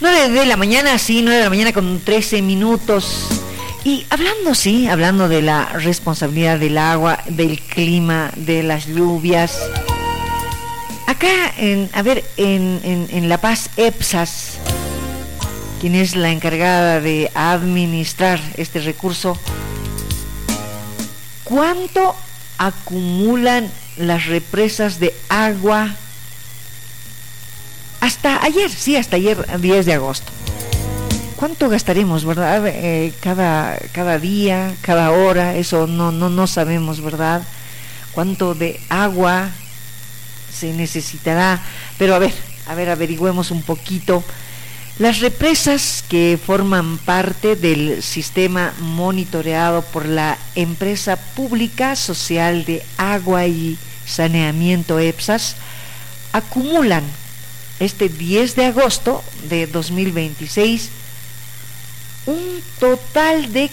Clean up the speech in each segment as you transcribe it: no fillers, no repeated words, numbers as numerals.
9 de la mañana, sí, 9 de la mañana con 13 minutos. Y hablando de la responsabilidad del agua, del clima, de las lluvias. Acá, en La Paz, EPSAS, quien es la encargada de administrar este recurso, ¿cuánto acumulan las represas de agua hasta ayer, 10 de agosto? ¿Cuánto gastaremos, verdad? Cada día, cada hora, eso no sabemos, ¿verdad? ¿Cuánto de agua se necesitará? Pero a ver, averigüemos un poquito. Las represas que forman parte del sistema monitoreado por la Empresa Pública Social de Agua y Saneamiento EPSAS acumulan este 10 de agosto de 2026 un total de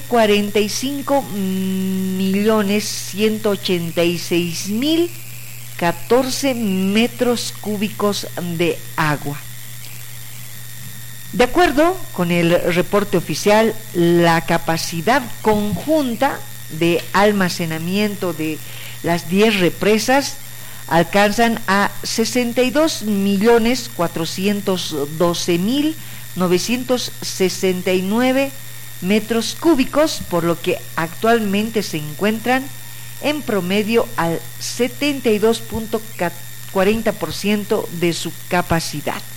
45.186.014 metros cúbicos de agua. De acuerdo con el reporte oficial, la capacidad conjunta de almacenamiento de las 10 represas alcanzan a 62.412.969 metros cúbicos, por lo que actualmente se encuentran en promedio al 72.40% de su capacidad.